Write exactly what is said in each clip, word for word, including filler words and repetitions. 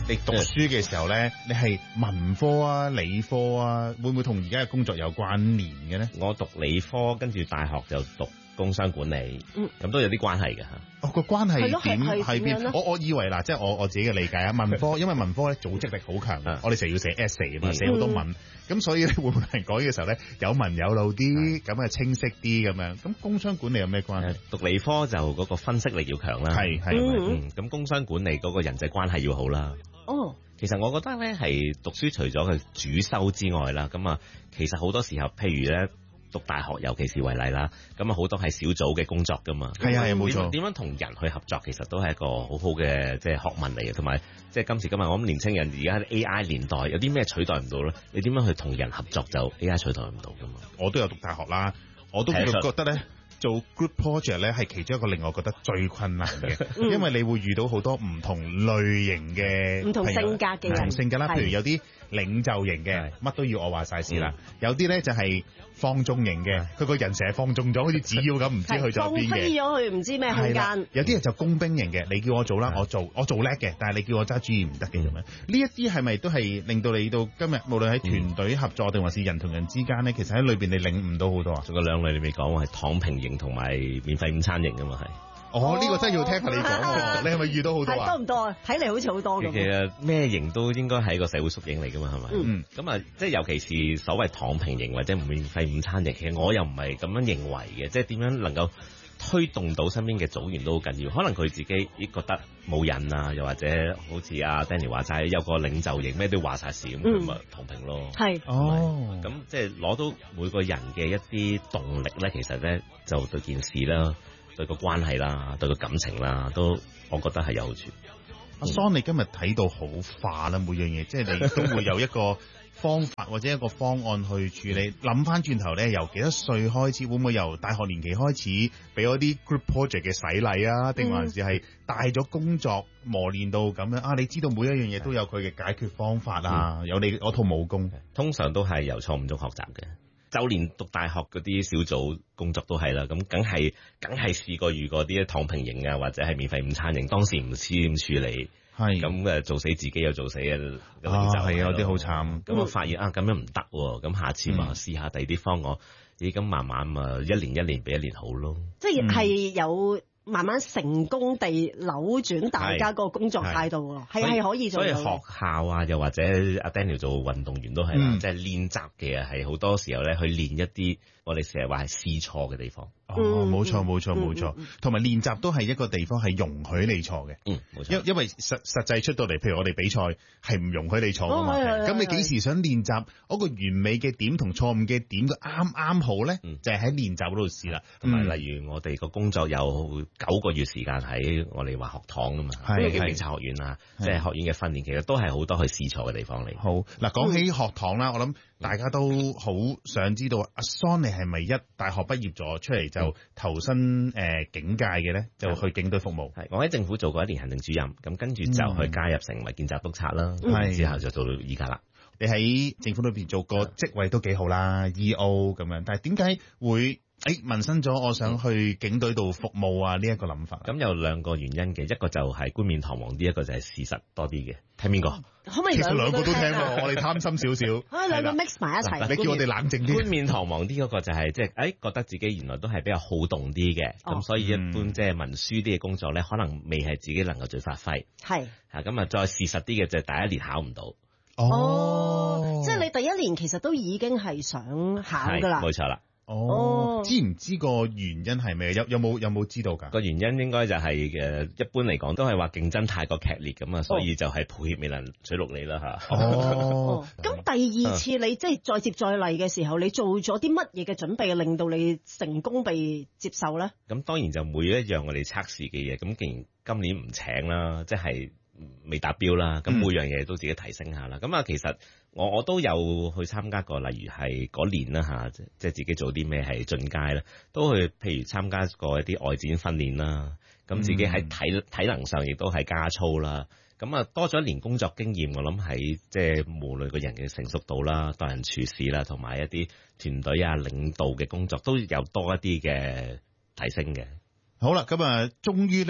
你讀書嘅時候咧，你係文科啊、理科啊，會唔會同而家嘅工作有關聯嘅咧？ 我讀理科，跟住大學就讀工商管理，咁、 嗯、 都有啲關係嘅嚇。 哦，個關係點係係邊？我我以為嗱，即係我我自己嘅理解啊，文科因為文科咧組織力好強嘅，我哋成日要寫 essay 啊嘛，寫好多文，咁、嗯、所以咧會唔會係講嘅時候咧有文有路啲，咁啊清晰啲咁樣？咁工商管理有咩關係？ 讀理科就嗰個分析力要強啦， 係係， 嗯，咁工商管理嗰個人際關係要好啦。 哦， 其實我覺得咧係讀書除咗佢主修之外啦，咁啊，其實好多時候譬如咧。讀大學尤其是為例啦，咁啊好多係小組嘅工作噶嘛， 係啊係冇錯。 點樣同人去合作，其實都係一個好好嘅即係學問嚟嘅，同埋即係今時今日我諗年青人而家 A I 年代有啲咩取代唔到咧？你點樣去同人合作就 A I 取代唔到噶嘛？ 我都有讀大學啦，我都覺得咧做 group project 咧係其中一個令我覺得最困難嘅，嗯、因為你會遇到好多唔同類型嘅唔同性格嘅人， 唔同性格啦，譬如有啲領袖型嘅，乜都要我話晒事啦，嗯、有啲咧就係、是。放縱型嘅，佢個人成日放縱咗，好似紙鷂咁，唔知去咗邊嘅。 放飛咗去唔知咩空間。 有啲人就工兵型嘅，你叫我做啦，我做，我做叻嘅，但係你叫我揸主意唔得嘅咁樣。呢一啲係咪都係令到你到今日，無論喺團隊合作定還是人同人之間咧，其實喺裏邊你領悟到好多啊。 仲有兩類你未講喎，係躺平型同埋免費午餐型㗎嘛係。 哦，呢、這個真係要聽下你講喎，啊、你係咪遇到好多啊？ 多唔多啊？睇嚟好似好多咁。 其實咩型都應該係個社會縮影嚟㗎嘛，係咪？ 嗯。 咁啊，即係尤其是所謂躺平型或者免費午餐型，其實我又唔係咁樣認為嘅，即係點樣能夠推動到身邊嘅組員都好緊要。可能佢自己亦覺得冇癮啊，又或者好似阿 Danny 話齋有個領袖型，咩都話晒事咁，咁咪躺平咯。 係。 哦。 咁即係攞到每個人嘅一啲動力咧，其實咧就對件事啦。對個關係啦，對個感情啦，都我覺得係有好處。 阿 Son，你今日睇到好化啦，每樣嘢，即係你都會有一個方法或者一個方案去處理。諗翻轉頭咧，由幾多歲開始，會唔會由大學年期開始俾嗰啲 group project 嘅洗禮啊？定還是係帶咗工作磨練到咁樣啊？你知道每一樣嘢都有佢嘅解決方法啊，嗯、有你嗰套武功。 通常都係由錯誤中學習嘅。就連讀大學嗰啲小組工作都係啦，咁梗係梗係試過遇過啲躺平型啊，或者係免費午餐型，當時唔知點處理，係咁誒做死自己又做死嘅，咁就係有啲好慘。咁我發現啊，咁樣唔得喎，咁下次嘛試下第二啲方案，咦咁慢慢啊一年一年比一年好咯。即係係有。慢慢成功地扭轉大家個工作態度喎，係係可以做到。所以學校啊，又或者阿 Daniel 做運動員都係啦，即係、嗯、練習嘅係好多時候咧去練一啲我哋成日話係試錯嘅地方。 哦，冇錯冇錯冇錯，同埋練習都係一個地方係容許你錯嘅。 嗯，冇錯。 因因為實實際出到嚟，譬如我哋比賽係唔容許你錯㗎嘛。咁、哦、你幾時想練習嗰個完美嘅點同錯誤嘅點嘅啱啱好咧？嗯、就係喺練習嗰度試啦。同埋、嗯、例如我哋個工作有九個月時間喺我哋話學堂啊嘛，咁叫警察學院啊，即係學院嘅訓練，其實都係好多去試錯嘅地方嚟。 好嗱，講起學堂啦，我諗大家都好想知道阿 Son 你係咪一大學畢業咗出嚟就投身誒、呃、警界嘅咧，就去警隊服務？ 係我喺政府做過一年行政主任，咁跟住就去加入成為見習督察啦，嗯、之後就做到依家啦。 你喺政府裏邊做個職位都幾好啦 ，E O 咁樣，但係點解會？誒，萌生咗我想去警隊度服務啊！呢、這、一個諗法， 咁有兩個原因嘅，一個就係冠冕堂皇啲，一個就係事實多啲嘅。聽邊個？ 可唔可以其實兩個都聽喎，我哋貪心少少。 啊，兩個 mix 埋一齊。 你叫我哋冷靜啲。 冠冕堂皇啲嗰個就係即係誒，覺得自己原來都係比較好動啲嘅，咁、哦、所以一般即係文書啲嘅工作咧，可能未係自己能夠最發揮。係嚇咁啊，再事實啲嘅就係第一年考唔到。 哦，哦即係你第一年其實都已經係想考㗎啦。 冇錯啦。 哦，知唔知個原因係咩？有有冇有冇知道㗎？ 個原因應該就係、是、誒，一般嚟講都係話競爭太過劇烈咁啊，所以就係抱歉未能取錄你啦嚇。 哦， 咁、哦、第二次你即係再接再厲嘅時候，你做咗啲乜嘢嘅準備，令到你成功被接受咧？咁當然就每一樣我哋測試嘅嘢，咁既然今年唔請啦，即係未達標啦，咁每樣嘢都自己提升下啦。咁啊、嗯，其實我我都有去參加過，例如係嗰年啦嚇，即係自己做啲咩係進階啦，都去譬如參加過一啲外展訓練啦。咁自己喺體體能上亦都係加操啦。咁啊，多咗一年工作經驗，我諗喺即係無論個人嘅成熟度啦、待人處事啦，同埋一啲團隊啊、領導嘅工作都有多一啲嘅提升嘅。 好啦，咁啊，終於咧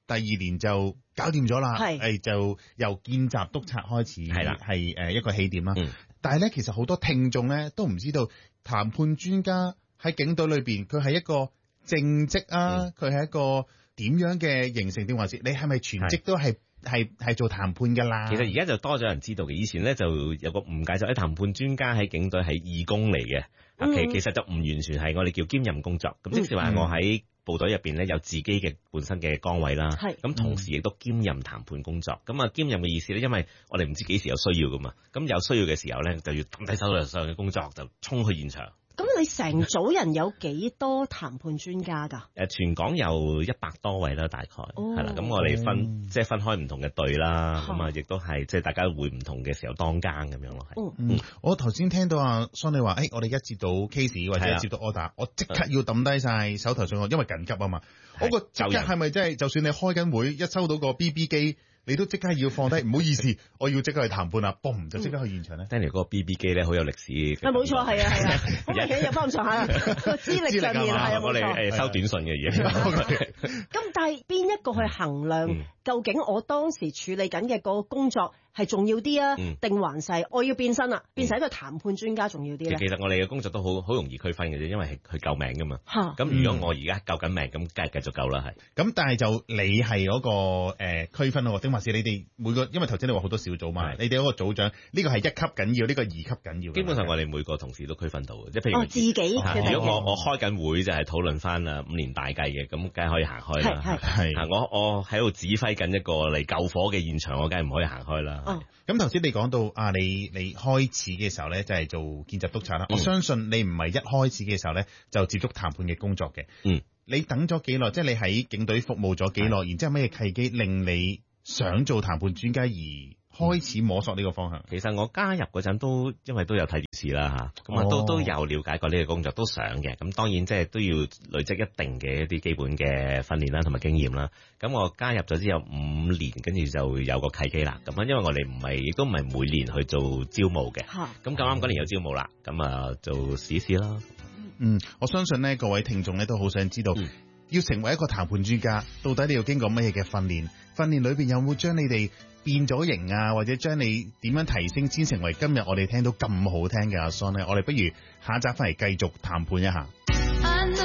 第二年就搞掂咗啦， 係誒就由見習督察開始， 係啦， 係誒一個起點啦。 嗯、 但係咧，其實好多聽眾咧都唔知道談判專家喺警隊裏邊，佢係一個正職啊，佢係、嗯、一個點樣嘅形成定還是你係咪全職都係係係做談判㗎啦？ 其實而家就多咗人知道嘅，以前咧就有個誤解就係談判專家喺警隊係義工嚟嘅，嗯、其其實就唔完全係我哋叫兼任工作，咁、嗯、即是話我喺部隊入邊咧有自己嘅本身嘅崗位啦，咁、嗯、同時亦都兼任談判工作。咁啊兼任嘅意思咧，因為我哋唔知幾時有需要噶嘛，咁有需要嘅時候咧就要抌低手頭上嘅工作，就衝去現場。 咁你成組人有幾多談判專家㗎？ 誒，全港有一百多位啦，大概係啦。咁、哦、我哋分、嗯、即係分開唔同嘅隊啦，咁啊亦都係即係大家會唔同嘅時候當更咁樣咯。係。 嗯，我頭先聽到阿 Son 話，誒、哎，我哋一接到 case 或者一接到 order，的我即刻要抌低晒手頭上嘅，因為緊急啊嘛。的我個即刻係咪真係？就算你開緊會，一收到個 B B 機。你都即刻要放低，唔好意思，我要即刻去談判啦，嘣就即刻去現場咧。 Daniel 嗰個 B B 機咧好有歷史。 啊，冇錯，係啊，係啊，好明顯有翻咁上下個資歷上面係啊， 我哋誒收短信嘅嘢。 咁但係邊一個去衡量究竟我當時處理緊嘅個工作係重要啲啊，定還是我要變身啦，變成一個談判專家重要啲咧？ 其實我哋嘅工作都好好容易區分嘅啫，因為係去救命噶嘛。咁如果我而家救緊命，咁梗係繼續救啦，係。 咁但係就你係嗰個誒區分咯，定還是你哋每個？因為頭先你話好多小組嘛，你哋嗰個組長呢個係一級緊要，呢個二級緊要。 基本上我哋每個同事都區分到嘅，即係譬如自己。 如果我我開緊會就係討論翻啊五年大計嘅，咁梗係可以行開啦。係係我我喺度指揮緊一個嚟救火嘅現場，我梗係唔可以行開啦。 咁頭先你講到啊，你你開始嘅時候咧，就係做見習督察啦。嗯、我相信你唔係一開始嘅時候咧就接觸談判嘅工作嘅。嗯，你等咗幾耐？即係你喺警隊服務咗幾耐？然之後咩契機令你想做談判專家而開始摸索呢個方向？ 其實我加入嗰陣都因為都有睇電視啦嚇，咁啊都都有了解過呢個工作，都想嘅。咁當然即係都要累積一定嘅一啲基本嘅訓練啦，同埋經驗啦。咁我加入咗之後五年，跟住就有個契機啦。咁啊，因為我哋唔係亦都唔係每年去做招募嘅。咁咁啱嗰年有招募啦，咁啊就試試啦。 嗯，我相信呢各位聽眾咧都好想知道，嗯、要成為一個談判專家，到底你要經過乜嘢嘅訓練？訓練裏邊有冇將你哋變咗型啊，或者將你點樣提升，先成為今日我哋聽到咁好聽嘅阿 Son 咧？我哋不如下一集翻嚟繼續談判一下。